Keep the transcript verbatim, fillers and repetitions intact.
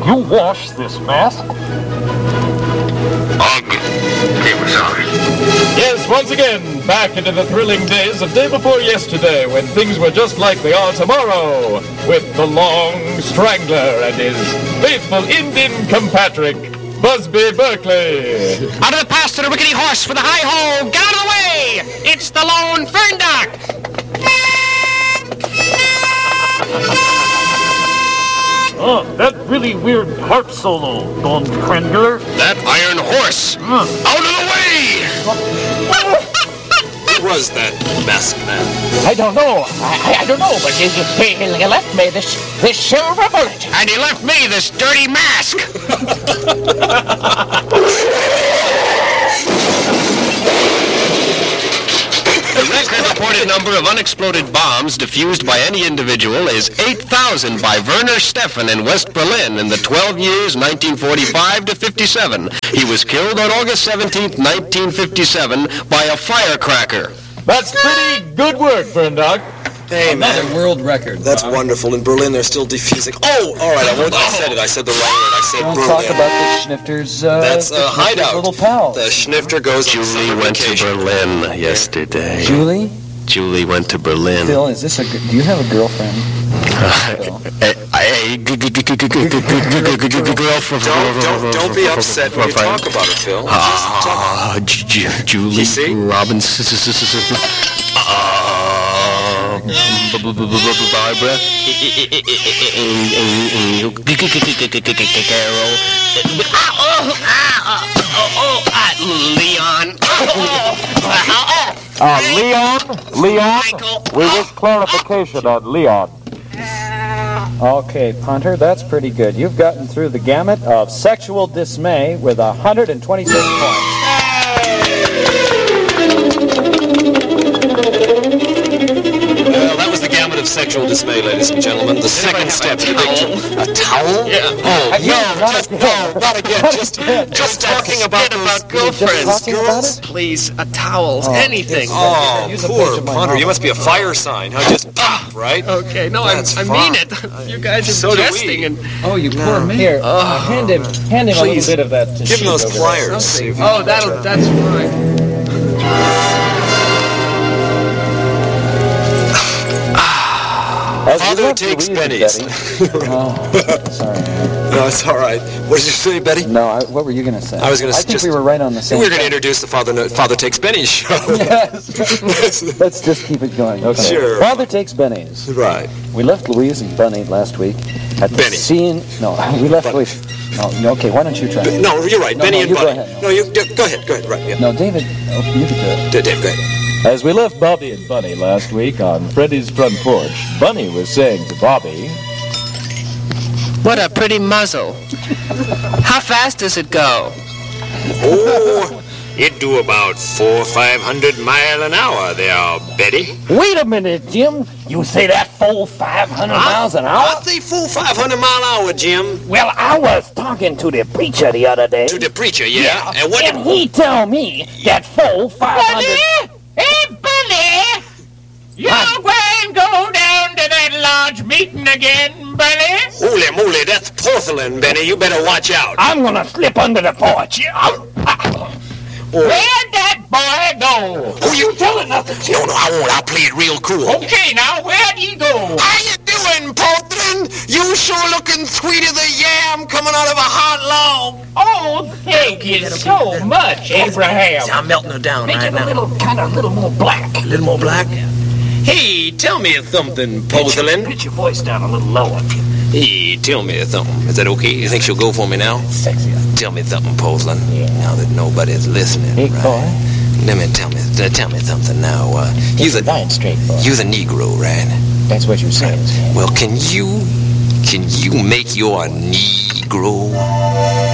you wash this mask? Ugh. Paper sorry. Yes, once again, back into the thrilling days of day before yesterday, when things were just like they are tomorrow, with the Long Strangler and his faithful Indian compatrick, Busby Berkeley. Out of the pass to the rickety horse with a high-ho! Get out of the way! It's the Lone Ferndock! Oh, that really weird harp solo, Don Krengler. That iron horse! Uh. Out of the way! Who was that masked man? I don't know. I, I don't know, but he, he, he left me this, this silver bullet. And he left me this dirty mask! The record reported number of unexploded bombs diffused by any individual is eight thousand by Werner Steffen in West Berlin in the twelve years nineteen forty-five to fifty-seven. He was killed on August seventeenth, nineteen fifty-seven by a firecracker. That's pretty good work, Ferndock. Hey, Another man. world record. That's wonderful. In Berlin, they're still defusing. Oh, all right. I, won't, I said it. I said the right word. I said Don't Berlin. talk about the Schnifter's, uh, That's the a Schnifter's hideout. little pal. The Schnifter goes on Julie summer went to vacation. Berlin yesterday. Julie? Julie went to Berlin. Phil, is this a, g- do you have a girlfriend? Phil. Hey, girlfriend. Don't, don't, don't be upset when you talk about it, Phil. Ah, Julie You see? Robinson. Uh, Barbara. Leon. Uh, Leon? Leon? We wish clarification on Leon. Okay, Punter, that's pretty good. You've gotten through the gamut of sexual dismay with one hundred twenty-six points. Well, that was the gamut of sexual dismay, ladies and gentlemen. The second step to the victory. A towel? Yeah. Oh, Again, no, not just, again. no, not again. Not Just, again. just talking about those about Just girlfriends. talking about it? Please, a towel, Oh, anything. Oh, Use a page poor of my Punter. You novel. must be a fire sign, huh? Just pop, right? Okay, no, I, That's I fine. mean it. You guys are So do we. jesting and... Oh, you poor man. Here, uh, hand him, hand him Please. a little bit of that. Give sheet him those over there. pliers. See if you Oh, can that'll, try. that's fine. As we Father left takes Louise and pennies. Betty- Oh, sorry. No, it's all right. What did you say, Betty? No, I, what were you going to say? I was gonna I s- think just- we were right on the same. We were going to track. introduce the Father no, Father Takes Benny's show. Yes. Let's just keep it going. Okay. Sure. Father Takes Benny's. Right. We left Louise and Bunny last week at the Benny. scene. No, we left Louise. No, no, okay, why don't you try? But, no, you're right. No, Benny no, and you go Bunny. ahead. No, you d- go ahead. Go ahead. Right. Yeah. No, David, oh, you can do it. D- Dave, go ahead. As we left Bobby and Bunny last week on Freddy's front porch, Bunny was saying to Bobby, What a pretty muzzle. How fast does it go? Oh, it do about four, five hundred mile an hour there, Betty. Wait a minute, Jim. You say that full five hundred miles an hour? Not the full five hundred mile hour, Jim. Well, I was talking to the preacher the other day. To the preacher, yeah. And what? And he tell me that full five hundred... Hey, Bunny! You go and go down to that lodge meeting again, Bunny? Holy moly, that's porcelain, Benny. You better watch out. I'm gonna slip under the porch. Where'd that boy go? Who you telling nothing to? No, no, I won't. I'll play it real cool. Okay, now, where'd he go? How you doing, Portland? You sure looking sweet as a yam coming out of a hot log. Oh, thank you so much, Abraham. I'm melting her down Make it a little, kind of, little more black. A little more black? Hey, tell me something, Portland. Pitch your voice down a little lower. Hey, tell me something. Is that okay? You think she'll go for me now? Sexy. Tell me something, Portland. Now that nobody's listening, Hey, right? boy. Let me tell me, uh, tell me something now. Uh, you're the, Lying straight, boy. you're the Negro, right? That's what you're saying. Well, can you, can you make your Negro